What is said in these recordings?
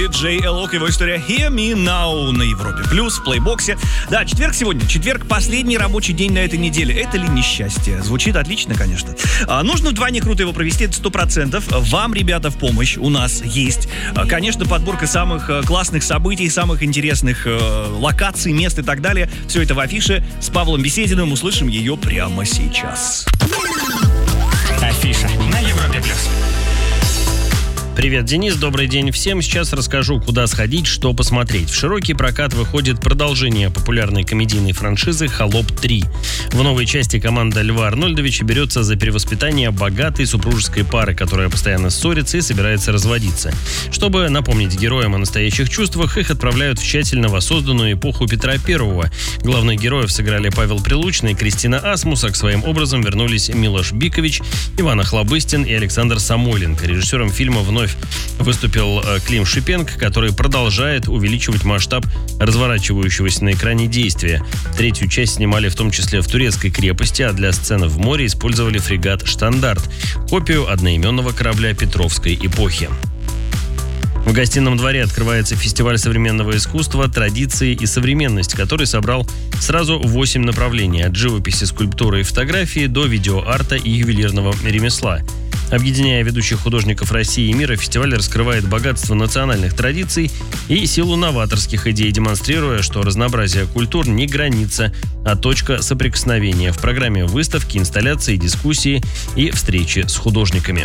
Джей Элок, его история Hear Me Now на Европе Плюс в плейбоксе. Да, четверг сегодня. Четверг — последний рабочий день на этой неделе. Это ли несчастье? Звучит отлично, конечно. Нужно вдвойне круто его провести, это 100%. Вам, ребята, в помощь у нас есть. Конечно, подборка самых классных событий, самых интересных локаций, мест и так далее. Все это в афише с Павлом Бесединым. Услышим ее прямо сейчас. Афиша на Европе Плюс. Привет, Денис, добрый день всем. Сейчас расскажу, куда сходить, что посмотреть. В широкий прокат выходит продолжение популярной комедийной франшизы «Холоп 3». В новой части команда Льва Арнольдовича берется за перевоспитание богатой супружеской пары, которая постоянно ссорится и собирается разводиться. Чтобы напомнить героям о настоящих чувствах, их отправляют в тщательно воссозданную эпоху Петра I. Главных героев сыграли Павел Прилучный и Кристина Асмус, а к своим образом вернулись Милош Бикович, Иван Охлобыстин и Александр Самойленко. Режиссером фильма вновь выступил Клим Шипенко, который продолжает увеличивать масштаб разворачивающегося на экране действия. Третью часть снимали в том числе в турецкой крепости, а для сцены в море использовали фрегат «Штандарт», копию одноименного корабля Петровской эпохи. В Гостином дворе открывается фестиваль современного искусства «Традиции и современность», который собрал сразу 8 направлений – от живописи, скульптуры и фотографии до видеоарта и ювелирного ремесла. Объединяя ведущих художников России и мира, фестиваль раскрывает богатство национальных традиций и силу новаторских идей, демонстрируя, что разнообразие культур не граница, а точка соприкосновения. В программе выставки, инсталляции, дискуссии и встречи с художниками.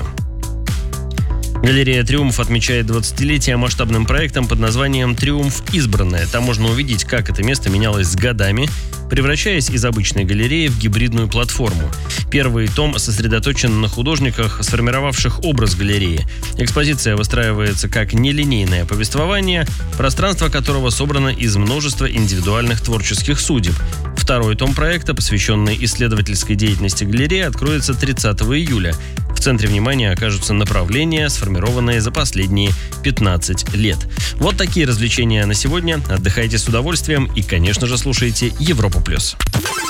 Галерея «Триумф» отмечает 20-летие масштабным проектом под названием «Триумф Избранное». Там можно увидеть, как это место менялось с годами, превращаясь из обычной галереи в гибридную платформу. Первый том сосредоточен на художниках, сформировавших образ галереи. Экспозиция выстраивается как нелинейное повествование, пространство которого собрано из множества индивидуальных творческих судеб. Второй том проекта, посвященный исследовательской деятельности галереи, откроется 30 июля. В центре внимания окажутся направления, сформированные за последние 15 лет. Вот такие развлечения на сегодня. Отдыхайте с удовольствием и, конечно же, слушайте Европу+.